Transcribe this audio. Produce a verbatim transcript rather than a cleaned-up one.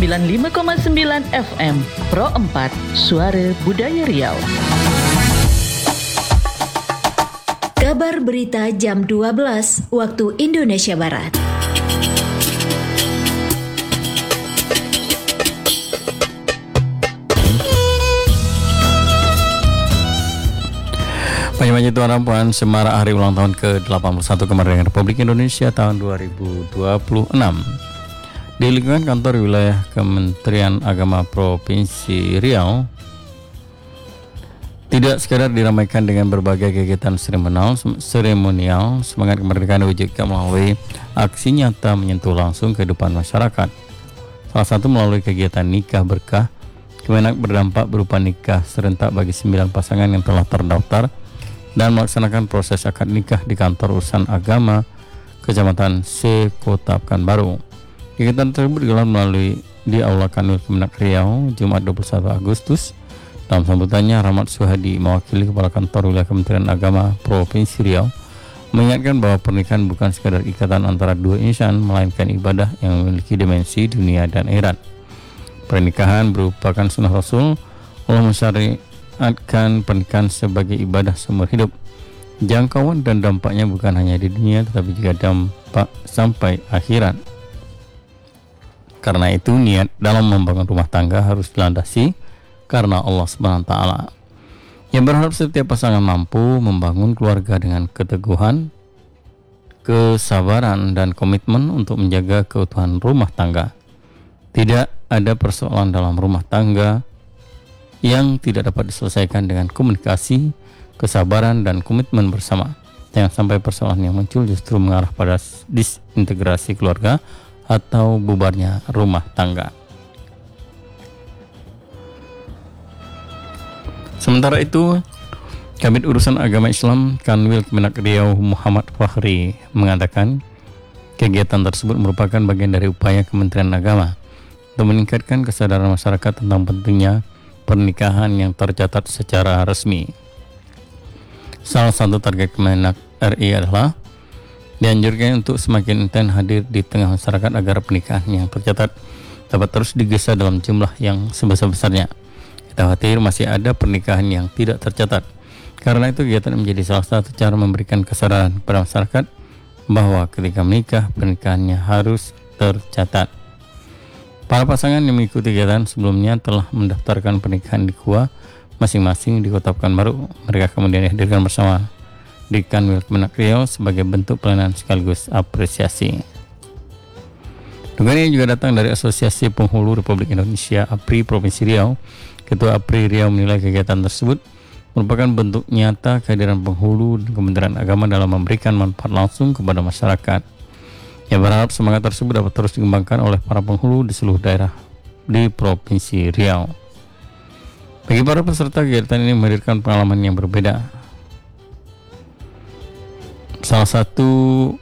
sembilan puluh lima koma sembilan F M Pro empat Suara Budaya Riau. Kabar berita jam dua belas waktu Indonesia Barat. Panjang Tuan dan Puan, semarak hari ulang tahun ke delapan puluh satu kemerdekaan Republik Indonesia tahun dua ribu dua puluh enam. Di lingkungan kantor wilayah Kementerian Agama Provinsi Riau, tidak sekadar diramaikan dengan berbagai kegiatan seremonial, seremonial semangat kemerdekaan diwujudkan melalui aksi nyata menyentuh langsung kehidupan masyarakat. Salah satu melalui kegiatan nikah berkah, Kemenak berdampak berupa nikah serentak bagi sembilan pasangan yang telah terdaftar dan melaksanakan proses akad nikah di kantor urusan agama Kecamatan C, Kota Pekanbaru. Kegiatan tersebut digelar melalui di Aula Kanwil Kemenak Riau, Jumat dua puluh satu Agustus. Dalam sambutannya, Rahmat Suhadi, mewakili Kepala Kantor Wilayah Kementerian Agama Provinsi Riau, mengingatkan bahwa pernikahan bukan sekadar ikatan antara dua insan, melainkan ibadah yang memiliki dimensi dunia dan akhirat. Pernikahan merupakan sunnah Rasul. Allah mensyariatkan pernikahan sebagai ibadah seumur hidup. Jangkauan dan dampaknya bukan hanya di dunia, tetapi juga dampak sampai akhirat. Karena itu, niat dalam membangun rumah tangga harus dilandasi karena Allah subhanahu wa taala, yang berharap setiap pasangan mampu membangun keluarga dengan keteguhan, kesabaran, dan komitmen untuk menjaga keutuhan rumah tangga. Tidak ada persoalan dalam rumah tangga yang tidak dapat diselesaikan dengan komunikasi, kesabaran, dan komitmen bersama. Jangan sampai persoalan yang muncul justru mengarah pada disintegrasi keluarga atau bubarnya rumah tangga. Sementara itu, Kabid Urusan Agama Islam Kanwil Kemenak Riau Muhammad Fakhri mengatakan kegiatan tersebut merupakan bagian dari upaya Kementerian Agama untuk meningkatkan kesadaran masyarakat tentang pentingnya pernikahan yang tercatat secara resmi. Salah satu target Kemenak R I adalah dianjurkan untuk semakin intens hadir di tengah masyarakat agar pernikahan yang tercatat dapat terus digesa dalam jumlah yang sebesar-besarnya. Kita khawatir masih ada pernikahan yang tidak tercatat. Karena itu kegiatan menjadi salah satu cara memberikan kesadaran kepada masyarakat bahwa ketika menikah, pernikahannya harus tercatat. Para pasangan yang mengikuti kegiatan sebelumnya telah mendaftarkan pernikahan di K U A masing-masing di Kota Pekanbaru. Mereka kemudian dihadirkan bersama di Kanwil Kemenak Riau sebagai bentuk pelayanan sekaligus apresiasi. Dukungan ini juga datang dari Asosiasi Penghulu Republik Indonesia A P R I Provinsi Riau. Ketua A P R I Riau menilai kegiatan tersebut merupakan bentuk nyata kehadiran penghulu dan Kementerian Agama dalam memberikan manfaat langsung kepada masyarakat. Ia berharap semangat tersebut dapat terus dikembangkan oleh para penghulu di seluruh daerah di Provinsi Riau. Bagi para peserta, kegiatan ini menghadirkan pengalaman yang berbeda. Salah satu